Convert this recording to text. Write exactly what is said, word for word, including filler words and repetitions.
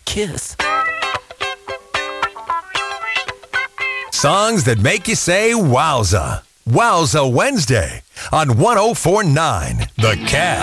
kiss. Songs that make you say wowza. Wowza Wednesday on one oh four point nine The Cat.